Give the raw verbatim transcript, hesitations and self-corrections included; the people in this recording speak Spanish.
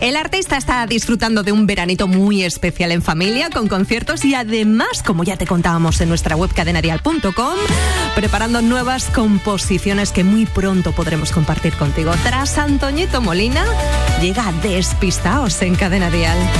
El artista está disfrutando de un veranito muy especial en familia, con conciertos y además, como ya te contábamos en nuestra web cadena dial punto com, preparando nuevas composiciones que muy pronto podremos compartir contigo. Tras Antoñito Molina, llega Despistaos en Cadena Dial.